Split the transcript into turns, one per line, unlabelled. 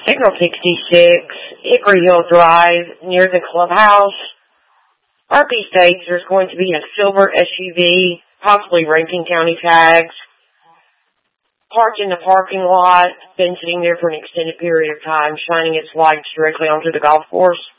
Signal 66, Hickory Hill Drive, near the clubhouse. RP states there's going to be a silver SUV, possibly Rankin County tags, parked in the parking lot, been sitting there for an extended period of time, shining its lights directly onto the golf course.